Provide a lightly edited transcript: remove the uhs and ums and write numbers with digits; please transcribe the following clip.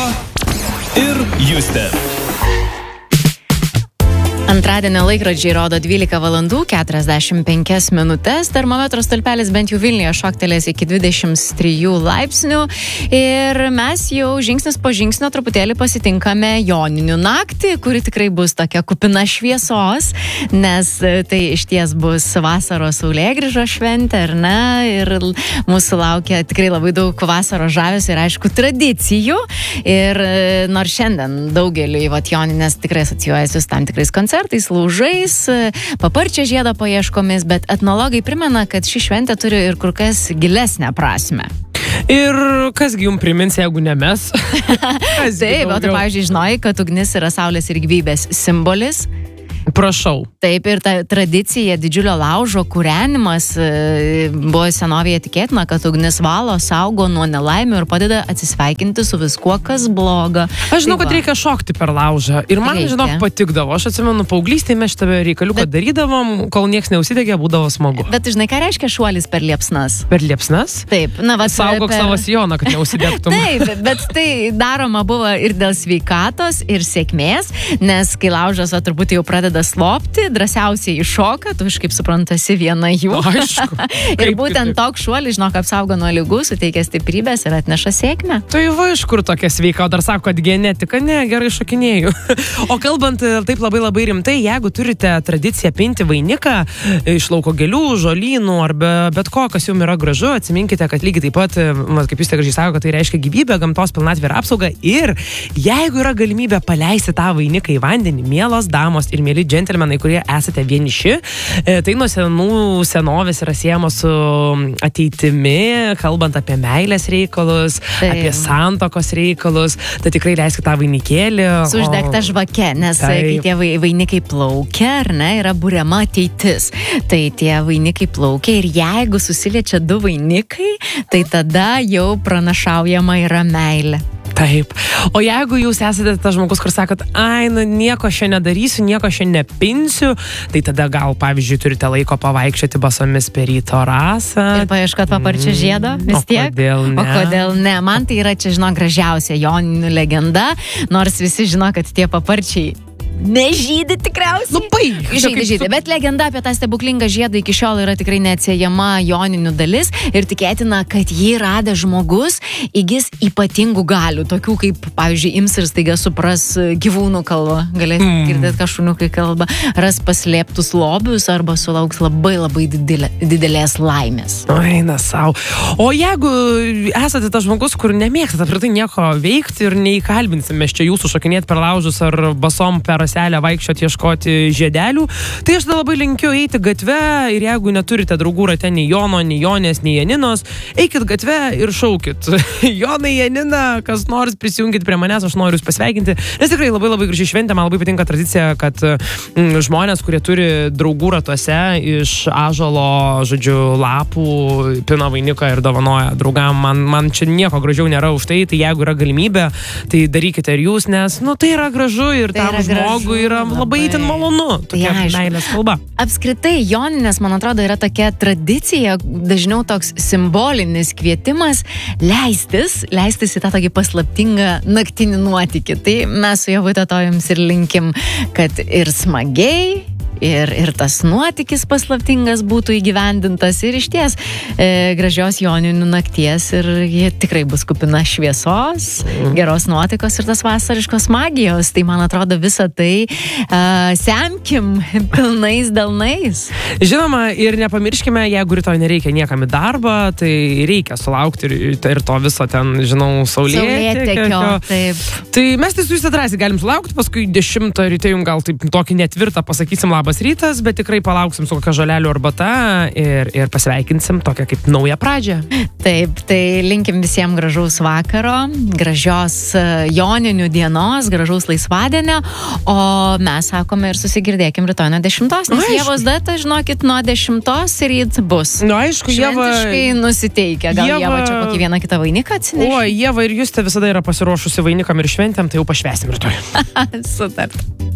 Ieva ir Justė. Antradienio laikrodžiai rodo 12 valandų 45 minutės. Termometro stulpelis bent jau Vilniuje šoktelės iki 23 laipsnių. Ir mes jau žingsnis po žingsnio truputėlį pasitinkame Joninių naktį, kuri tikrai bus tokia kupina šviesos, nes tai išties bus vasaros saulėgrįžo šventė, ar ne? Ir mūsų laukia tikrai labai daug vasaros žavesio ir aišku tradicijų. Ir nors šiandien daugeliui Joninės tikrai asocijuojasi su tam tikrais koncertais, laužais, paparčio žiedo paieškomis, bet etnologai primena, kad ši šventė turi ir kur kas gilesnę prasmę. Ir kasgi jums primins, jeigu ne mes? Taip, o tu, pavyzdžiui, žinojai, kad ugnis yra saulės ir gyvybės simbolis? Prašau. Taip, ir ta tradicija didžiulio laužo kūrenimas buvo senovėje tikėtina, kad ugnis valo, saugo nuo nelaimių ir padeda atsisveikinti su viskuo, kas bloga. Aš žinau, kad reikia šokti per laužą. Ir man, žinok, patikdavo. Aš atsimenu, paauglystėje mes šitą reikaliuką darydavom, kol nieks neužsidegė, būdavo smagu. Bet žinai, ką reiškia šuolis per liepsnas? Per liepsnas? Taip. Saugok savo sijoną, kad neužsidegtum. Taip, bet tai daroma buvo ir dėl sveikatos, ir sėkmės, nes kai laužas truputį jau pradeda slopti, drąsiausiai iššoka, tu kaip suprantasi viena jų. Aišku. Ir būtent toks šuolis, žinok, apsaugo nuo ligų, suteikia stiprybės ir atneša sėkmę. Tai va, iš kur tokia sveika, o dar sako, kad genetika, ne, gerai šokinėjau. O kalbant taip labai rimtai, jeigu turite tradiciją pinti vainiką iš lauko gėlių, žolynų arba bet ko, kas jums yra gražu, atsiminkite, kad lygiai taip pat, kaip jūs gražiai sako, kad tai reiškia gyvybę, gamtos pilnatvę ir apsaugą. Ir jeigu yra galimybė paleisti tą vainiką į vandenį, mielos damos ir mėly džentelmenai, kurie esate vieniši, tai nuo senovės yra siejama su ateitimi, kalbant apie meilės reikalus, apie santokos reikalus, tai tikrai leiskite tą vainikėlį. Su uždegta žvake, nes kai tie vainikai plaukia, ar ne, yra buriama ateitis. Tai tie vainikai plaukia ir jeigu susiliečia du vainikai, tai tada jau pranašaujama yra meilė. Taip. O jeigu jūs esate tas žmogus, kur sakot, nieko šiandien nedarysiu, nieko šiandien nepinsiu, tai tada gal, pavyzdžiui, turite laiko pavaikščioti basomis per ryto rasą. Ir paieškot paparčio žiedo, vis tiek. O kodėl ne? Man tai yra čia, žinok, gražiausia Joninių legenda, nors visi žino, kad tie paparčiai nežydi tikriausiai. Žydi. Bet legenda apie tą stebuklingą žiedą iki šiol yra tikrai neatsiejama Joninių dalis ir tikėtina, kad jį radęs žmogus įgis ypatingų galių, tokių kaip, pavyzdžiui, ims ir staiga supras gyvūnų kalbą, galės girdėti, ką šuniukai kalba, ras paslėptus lobius arba sulauks labai didelės laimės. Eina savo. O jeigu esate tas žmogus, kur nemėgstate apskritai nieko veikti ir neįkalbinsime čia jūsų šokinėti per laužus ar basom per vaikščioti, ieškoti žiedelių, tai aš labai linkiu eiti gatve ir jeigu neturite draugų rate nei Jono, nei Jonės, nei Janinos, eikit gatve ir šaukit. Jonai, Janina, kas nors prisijungit prie manęs, aš noriu jūs pasveikinti, nes tikrai labai graži šventė, man labai patinka tradicija, kad žmonės, kurie turi draugų ratuose iš ąžuolo, žodžiu, lapų, pina vainiką ir dovanoja draugam, man čia nieko gražiau nėra už tai jeigu yra galimybė, tai darykite ir jūs, nes, tai yra gražu ir tam žmogui yra labai itin malonu. Tokia meilės kalba. Apskritai, Joninės, man atrodo, yra tokia tradicija, dažniau toks simbolinis kvietimas leistis į tą tokį paslaptingą naktinį nuotykį. Tai mes su Ievute to jums ir linkim, kad ir smagiai, ir tas nuotykis paslaptingas būtų įgyvendintas ir išties gražios Joninių nakties ir jie tikrai bus kupina šviesos, geros nuotaikos ir tas vasariškos magijos. Tai man atrodo visą tai semkim pilnais delnais. Žinoma, ir nepamirškime, jeigu rytoj nereikia niekam į darbą, tai reikia sulaukti ir to viso ten, žinau, saulėtekio. Taip. Tai mes tai su jūs drąsiai galim sulaukti, paskui 10 ryte jums gal taip tokį netvirtą pasakysim labas rytas, bet tikrai palauksim su kokia žolelių arbata ir pasveikinsim tokią kaip naują pradžią. Taip, tai linkim visiems gražaus vakaro, gražios Joninių dienos, gražaus laisvadienio, o mes sakome ir susigirdėkim rytoj nuo 10, nes Ievos data, žinokit, nuo 10 ryt bus. Aišku, šventiškai nusiteikia. Gal Ieva čia kokį vieną kitą vainiką atsineš? O, Ieva ir Justė visada yra pasiruošusi vainikam ir šventėm, tai jau pašvęsim rytoj. Sutart.